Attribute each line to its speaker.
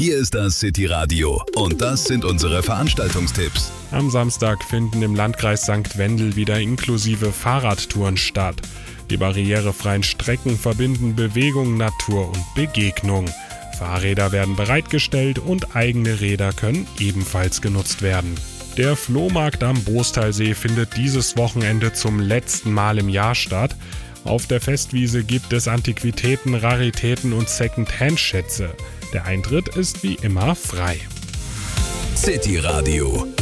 Speaker 1: Hier ist das City Radio und das sind unsere Veranstaltungstipps.
Speaker 2: Am Samstag finden im Landkreis St. Wendel wieder inklusive Fahrradtouren statt. Die barrierefreien Strecken verbinden Bewegung, Natur und Begegnung. Fahrräder werden bereitgestellt und eigene Räder können ebenfalls genutzt werden. Der Flohmarkt am Bostalsee findet dieses Wochenende zum letzten Mal im Jahr statt. Auf der Festwiese gibt es Antiquitäten, Raritäten und Second-Hand-Schätze. Der Eintritt ist wie immer frei.
Speaker 1: City Radio.